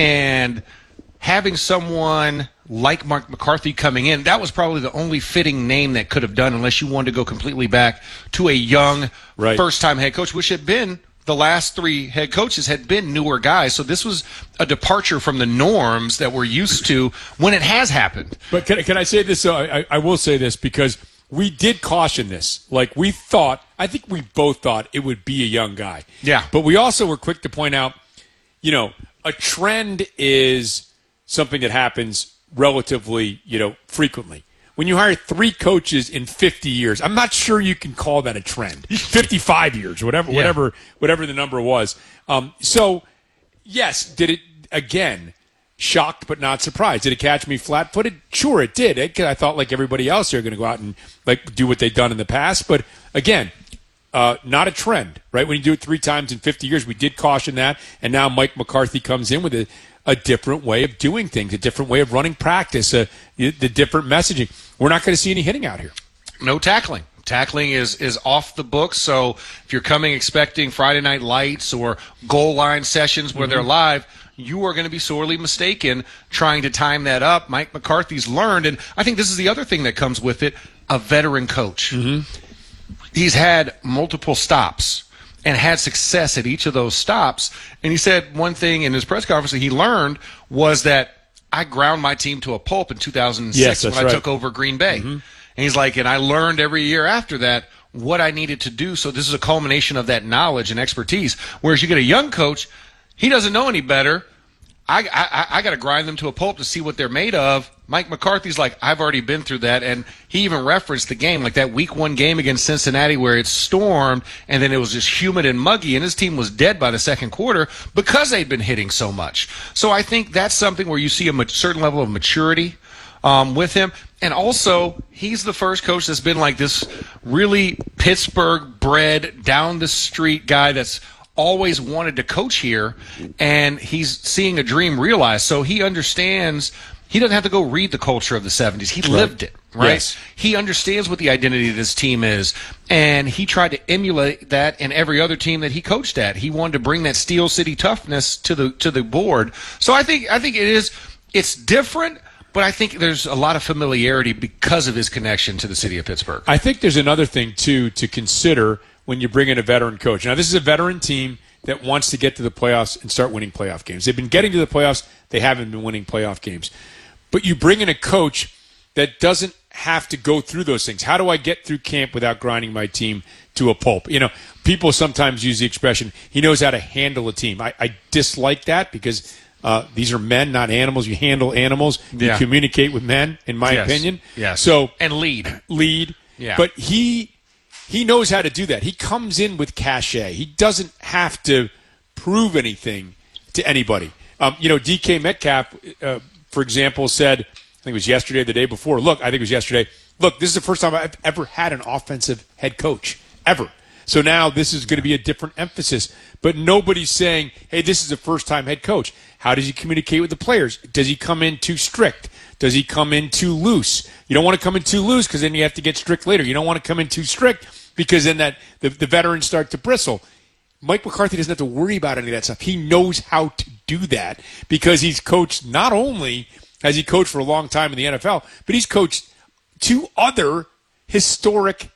And having someone like Mark McCarthy coming in, that was probably the only fitting name that could have done, unless you wanted to go completely back to a young right. first-time head coach, which had been the last three head coaches had been newer guys. So this was a departure from the norms that we're used to when it has happened. But can, can I say this? Uh, I, I will say this because we did caution this. Like we thought, I think we both thought it would be a young guy. Yeah. But we also were quick to point out, you know, a trend is something that happens relatively, you know, frequently. When you hire three coaches in fifty years, I'm not sure you can call that a trend. fifty-five years, whatever, yeah. whatever, whatever the number was. Um, so, yes, did it again? Shocked but not surprised. Did it catch me flat-footed? Sure, it did. It, I thought, like everybody else, they're going to go out and like do what they've done in the past. But again, uh, not a trend, right? When you do it three times in fifty years, we did caution that, and now Mike McCarthy comes in with a, a different way of doing things, a different way of running practice, uh, the, the different messaging. We're not going to see any hitting out here. No tackling. Tackling is, is off the books. So if you're coming expecting Friday Night Lights or goal line sessions where mm-hmm. they're live, you are going to be sorely mistaken trying to time that up. Mike McCarthy's learned, and I think this is the other thing that comes with it, a veteran coach. Mm-hmm. He's had multiple stops and had success at each of those stops. And he said one thing in his press conference that he learned was that I ground my team to a pulp in two thousand six yes, when I right. took over Green Bay. Mm-hmm. And he's like, and I learned every year after that what I needed to do. So this is a culmination of that knowledge and expertise. Whereas you get a young coach, he doesn't know any better. I, I, I got to grind them to a pulp to see what they're made of. Mike McCarthy's like, I've already been through that. And he even referenced the game, like that week one game against Cincinnati where it stormed and then it was just humid and muggy and his team was dead by the second quarter because they'd been hitting so much. So I think that's something where you see a certain level of maturity um, with him. And also, he's the first coach that's been like this really Pittsburgh-bred, down-the-street guy that's always wanted to coach here, and he's seeing a dream realized. So he understands he doesn't have to go read the culture of the seventies. He lived it, right? Yes. He understands what the identity of this team is, and he tried to emulate that in every other team that he coached at. He wanted to bring that Steel City toughness to the to the board. So I think I think it is it's different, but I think there's a lot of familiarity because of his connection to the city of Pittsburgh. I think there's another thing, too, to consider when you bring in a veteran coach. Now, this is a veteran team that wants to get to the playoffs and start winning playoff games. They've been getting to the playoffs. They haven't been winning playoff games. But you bring in a coach that doesn't have to go through those things. How do I get through camp without grinding my team to a pulp? You know, people sometimes use the expression, he knows how to handle a team. I, I dislike that because uh, these are men, not animals. You handle animals. You Yeah. communicate with men, in my Yes. opinion. Yes. So, and lead. Lead. Yeah. But he... He knows how to do that. He comes in with cachet. He doesn't have to prove anything to anybody. Um, you know, D K Metcalf, uh, for example, said, I think it was yesterday or the day before, look, I think it was yesterday, look, this is the first time I've ever had an offensive head coach, ever. So now this is going to be a different emphasis. But nobody's saying, hey, this is a first-time head coach. How does he communicate with the players? Does he come in too strict? Does he come in too loose? You don't want to come in too loose because then you have to get strict later. You don't want to come in too strict because then that the, the veterans start to bristle. Mike McCarthy doesn't have to worry about any of that stuff. He knows how to do that because he's coached, not only has he coached for a long time in the N F L, but he's coached two other historic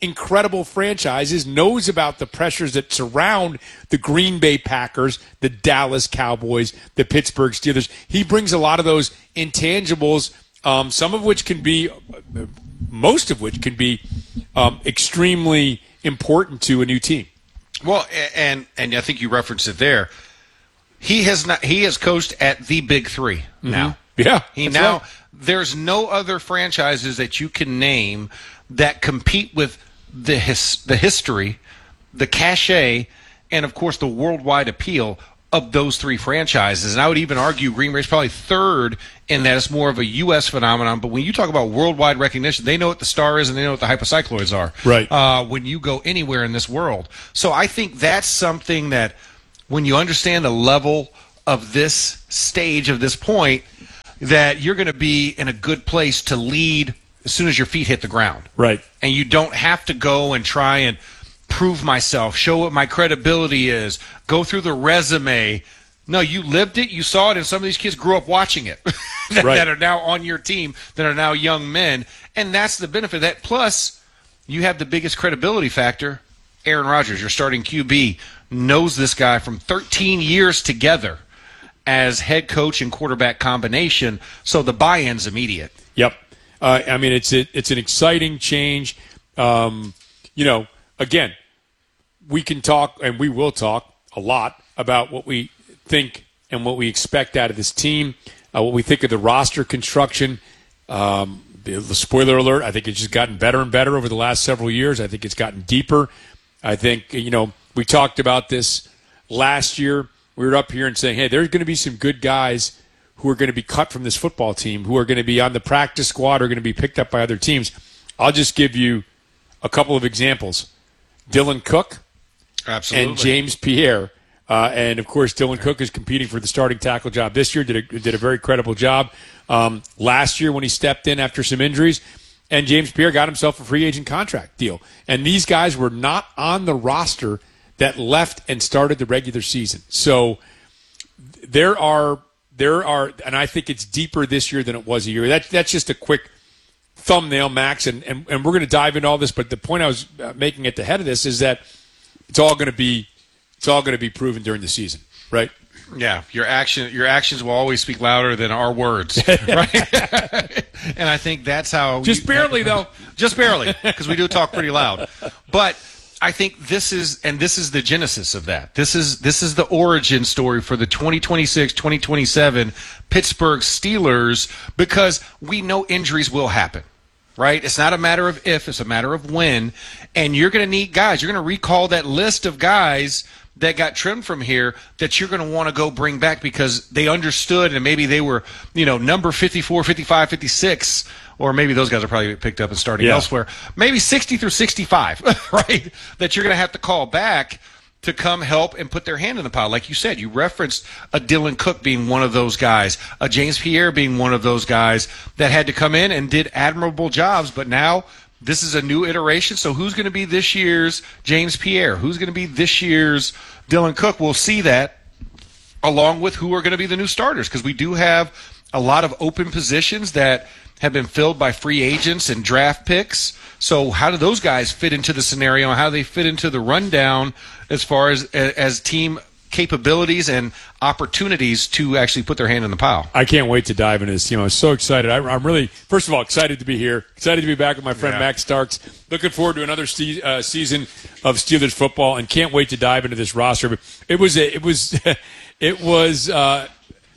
incredible franchises, knows about the pressures that surround the Green Bay Packers, the Dallas Cowboys, the Pittsburgh Steelers. He brings a lot of those intangibles, um, some of which can be, most of which can be um, extremely important to a new team. Well, and and I think you referenced it there. He has not. He has coached at the Big Three now. Mm-hmm. Yeah, he now. Right. There's no other franchises that you can name that compete with the his, the history, the cachet, and of course the worldwide appeal of those three franchises. And I would even argue Green Bay is probably third in that it's more of a U S phenomenon. But when you talk about worldwide recognition, they know what the star is and they know what the hypocycloids are. Right. Uh, when you go anywhere in this world. So I think that's something that when you understand the level of this stage, of this point, that you're going to be in a good place to lead as soon as your feet hit the ground. Right. And you don't have to go and try and prove myself, show what my credibility is, go through the resume. No, you lived it, you saw it, and some of these kids grew up watching it that, right. that are now on your team, that are now young men. And that's the benefit of that. Plus, you have the biggest credibility factor. Aaron Rodgers, your starting Q B, knows this guy from thirteen years together as head coach and quarterback combination, so the buy-in's immediate. Yep. Uh, I mean, it's a, it's an exciting change. Um, you know, again, we can talk, and we will talk a lot about what we think and what we expect out of this team, uh, what we think of the roster construction. Um, the, the spoiler alert, I think it's just gotten better and better over the last several years. I think it's gotten deeper. I think, you know, we talked about this last year. We were up here and saying, hey, there's going to be some good guys who are going to be cut from this football team, who are going to be on the practice squad, or going to be picked up by other teams. I'll just give you a couple of examples. Dylan Cook Absolutely. and James Pierre. Uh, and, of course, Dylan Cook is competing for the starting tackle job this year, did a, did a very credible job um, last year when he stepped in after some injuries. And James Pierre got himself a free agent contract deal. And these guys were not on the roster that left and started the regular season. So there are, there are, and I think it's deeper this year than it was a year. That, that's just a quick thumbnail, Max, and, and, and we're going to dive into all this. But the point I was making at the head of this is that it's all going to be, it's all going to be proven during the season, right? Yeah, your action, your actions will always speak louder than our words, right? And I think that's how. Just you, barely, though. Just barely, because we do talk pretty loud. But I think this is, and this is the genesis of that. This is this is the origin story for the twenty twenty-six twenty twenty-seven Pittsburgh Steelers, because we know injuries will happen, right? It's not a matter of if, it's a matter of when. And you're going to need guys. You're going to recall that list of guys that got trimmed from here that you're going to want to go bring back because they understood, and maybe they were, you know, number fifty-four, fifty-five, fifty-six, or maybe those guys are probably picked up and starting yeah. elsewhere. Maybe sixty through sixty-five, right? That you're going to have to call back to come help and put their hand in the pile. Like you said, you referenced a Dylan Cook being one of those guys, a James Pierre being one of those guys that had to come in and did admirable jobs, but now this is a new iteration. So who's going to be this year's James Pierre? Who's going to be this year's Dylan Cook? We'll see that, along with who are going to be the new starters, because we do have a lot of open positions that have been filled by free agents and draft picks. So how do those guys fit into the scenario? How do they fit into the rundown as far as as team capabilities and opportunities to actually put their hand in the pile? I can't wait to dive into this. You know, I'm so excited. I, I'm really, first of all, excited to be here. Excited to be back with my friend Yeah. Max Starks. Looking forward to another se- uh, season of Steelers football, and can't wait to dive into this roster. But it was a, it was it was uh,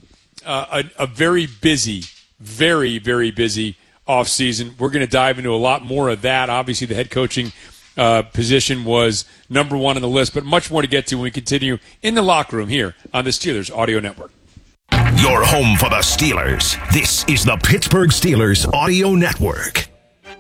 uh, a, a very busy, very very busy off season. We're going to dive into a lot more of that. Obviously, the head coaching Uh, position was number one on the list, but much more to get to when we continue in the locker room here on the Steelers Audio Network. Your home for the Steelers. This is the Pittsburgh Steelers Audio Network.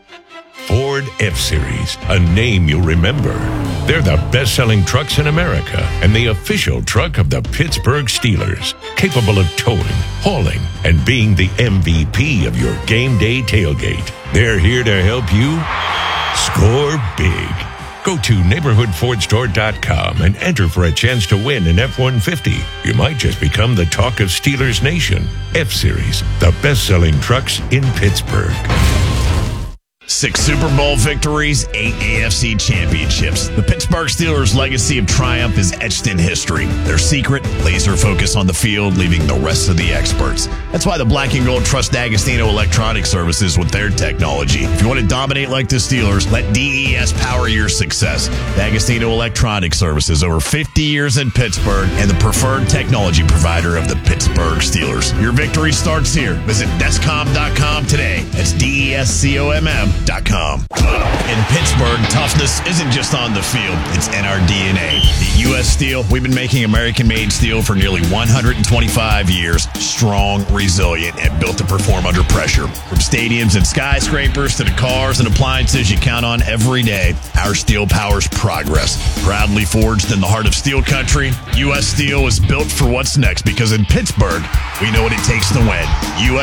Ford F-Series, a name you'll remember. They're the best-selling trucks in America and the official truck of the Pittsburgh Steelers, capable of towing, hauling, and being the M V P of your game day tailgate. They're here to help you score big. Go to neighborhood ford store dot com and enter for a chance to win an F one fifty. You might just become the talk of Steelers Nation. F-Series, the best-selling trucks in Pittsburgh. Six Super Bowl victories, eight A F C championships. The Pittsburgh Steelers' legacy of triumph is etched in history. Their secret, laser focus on the field, leaving the rest of the experts. That's why the Black and Gold trust D'Agostino Electronic Services with their technology. If you want to dominate like the Steelers, let D E S power your success. D'Agostino Electronic Services, over fifty years in Pittsburgh, and the preferred technology provider of the Pittsburgh Steelers. Your victory starts here. Visit Descom dot com today. That's D E S C O M M. Com. In Pittsburgh, toughness isn't just on the field, it's in our D N A. At U S Steel, we've been making American-made steel for nearly one hundred twenty-five years. Strong, resilient, and built to perform under pressure. From stadiums and skyscrapers to the cars and appliances you count on every day, our steel powers progress. Proudly forged in the heart of steel country, U S Steel is built for what's next because in Pittsburgh, we know what it takes to win. U